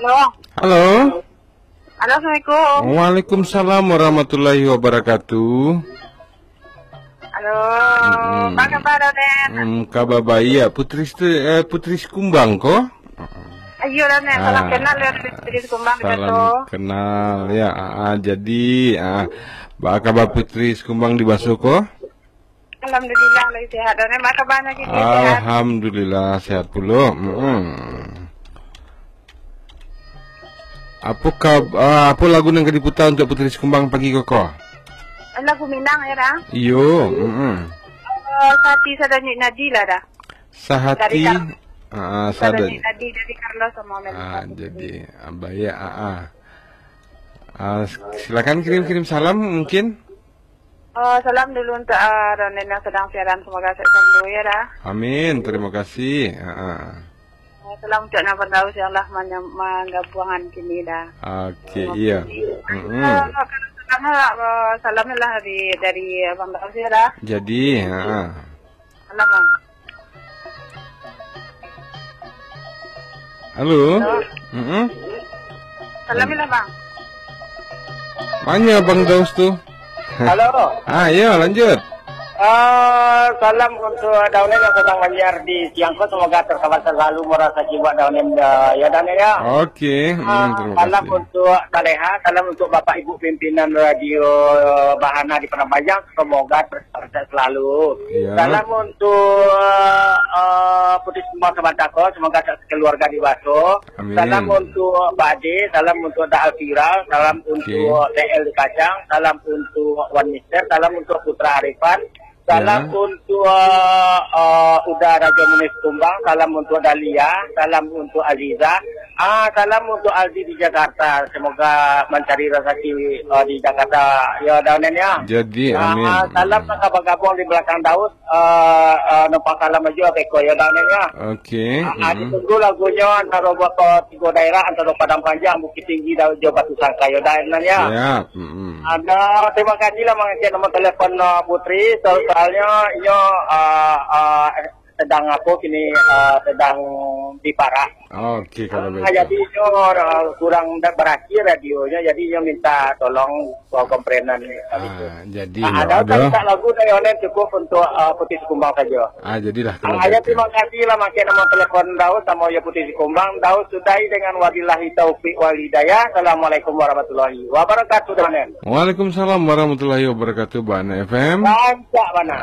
Halo. Halo. Halo, Assalamualaikum. Waalaikumsalam warahmatullahi wabarakatuh. Halo. Apa kabar, Raden? Kabar baik ya. Putri Kumbang ko? Ayo, Raden. Salam kenal ya dari Kumbang gitu. Salam kenal ya. Jadi apa kabar Putri Kumbang di Basuko? Alhamdulillah lagi sehat. Raden, apa kabarnya gitu sehat? Alhamdulillah sehat pula. Apa lagu yang diputar untuk Putri Kumbang pagi koko? Lagu Minang ya, dah. Iyo. Sati Sadani Nadila dah. Sahati. Sadani Nadi dari Carlos sama Melissa. Jadi abaya. Silakan kirim salam mungkin. Salam dulu untuk Raden yang sedang siaran, semoga sehat selalu ya, dah. Amin, terima kasih. Salam untuk Nabi Daud ya Allah menggabuangan kini dah. Oke, iya. Salamnya lah dari Abang Daud ya, dah. Jadi, Salam, Bang. Halo. Salamnya lah, Bang. Mana Bang Daud tuh? Halo. Iya, lanjut. Salam untuk Daunen yang sedang menyiar di Siangko, semoga terkabar selalu merasa jiwa Daunen ya Daunen ya. Oke, terima salam kasih. untuk Taleha, salam untuk Bapak Ibu pimpinan Radio Bahana di Penambajang, semoga terkabar selalu. Ya. Salam untuk Putri semua Sabantako, semoga keluarga di Baso. Amin. Salam untuk Pak Ade, salam untuk Da Alfira, salam untuk TL di Kacang, salam untuk Wan Mister, salam untuk Putra Arifan. Salam untuk Uda Raja Munis Kumbang, salam untuk Dalia, salam untuk Aziza, salam untuk Aldi di Jakarta. Semoga mencari rezeki di Jakarta ya Daunen ya. Jadi, amin. Salam gabung di belakang Daud, numpang salam aja Beko ya Daunen ya. Oke. Ditunggu lagunya antara buat tiga daerah, antara Padang Panjang, Bukit Tinggi, Daud Jawa Batu Sangka ya Daunen ya. Ya. Ada terima kasih lah mengasih nomor telepon Putri. Soalnya yo sedang sedang di Parah. Oke, kalau begitu. Jadi yo kurang berakhir radionya, jadi yo minta tolong komprenan. Jadi ada lagu dari online cukup untuk Putri Kumbang saja. Jadilah kalau Aja begitu. terima kasih lah makin nomor telepon Daud sama ya Putri Kumbang. Daud sudahi dengan wabillahi taufik wal hidayah. Assalamualaikum warahmatullahi wabarakatuh. Danen. Waalaikumsalam warahmatullahi wabarakatuh. Bana FM. Lancar Bana.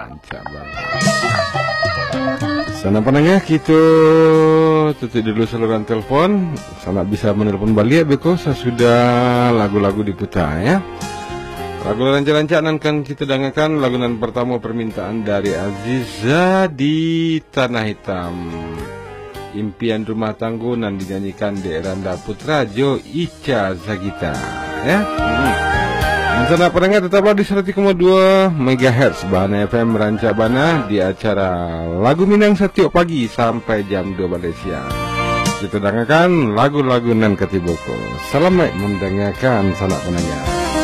Sana penengah kita tutup dulu saluran telepon. Sana bisa menelpon balik beko sesudah lagu-lagu diputar ya. Lagu rancak-rancak kan kita dengarkan lagu nan pertama permintaan dari Aziza di Tanah Hitam. Impian rumah tangga nan dinyanyikan di Eranda Putra Jo Ica Zagita ya. Sana pendengar tetaplah di 100,2 MHz Bahana FM Rancak Bana di acara Lagu Minang setiap pagi sampai jam 2 balik siang. Kita dengarkan lagu-lagu nan ketiboko. Selamat mendengarkan sanak pendengar.